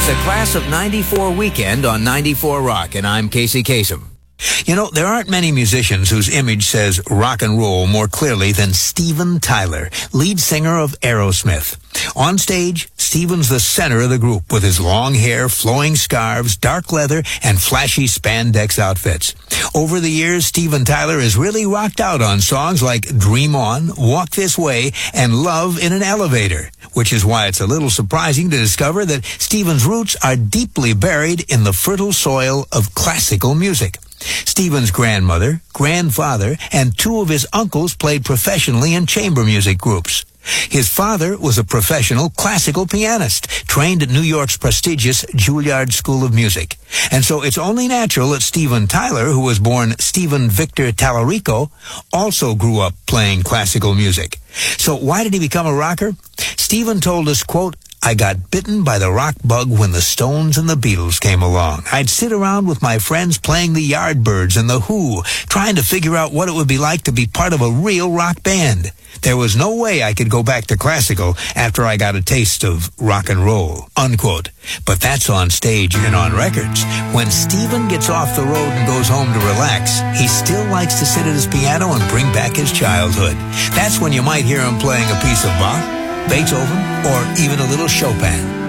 It's a Class of 94 weekend on 94 Rock, and I'm Casey Kasem. You know, there aren't many musicians whose image says rock and roll more clearly than Steven Tyler, lead singer of Aerosmith. On stage, Steven's the center of the group with his long hair, flowing scarves, dark leather, and flashy spandex outfits. Over the years, Steven Tyler has really rocked out on songs like Dream On, Walk This Way, and Love in an Elevator, which is why it's a little surprising to discover that Steven's roots are deeply buried in the fertile soil of classical music. Steven's grandmother, grandfather, and two of his uncles played professionally in chamber music groups. His father was a professional classical pianist, trained at New York's prestigious Juilliard School of Music. And so it's only natural that Steven Tyler, who was born Stephen Victor Tallarico, also grew up playing classical music. So why did he become a rocker? Steven told us, quote, "I got bitten by the rock bug when the Stones and the Beatles came along. I'd sit around with my friends playing the Yardbirds and the Who, trying to figure out what it would be like to be part of a real rock band. There was no way I could go back to classical after I got a taste of rock and roll," unquote. But that's on stage and on records. When Steven gets off the road and goes home to relax, he still likes to sit at his piano and bring back his childhood. That's when you might hear him playing a piece of Bach, Beethoven, or even a little Chopin.